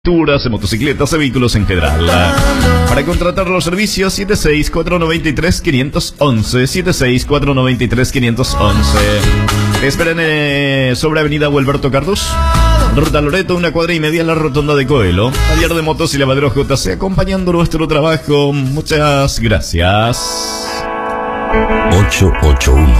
De motocicletas y vehículos en general. Para contratar los servicios 76493-511 76493-511. Te esperan sobre Avenida Gualberto Cardús, Ruta Loreto, 1,5 cuadras en la rotonda de Coelho. Taller de motos y lavadero JC acompañando nuestro trabajo. Muchas gracias. 881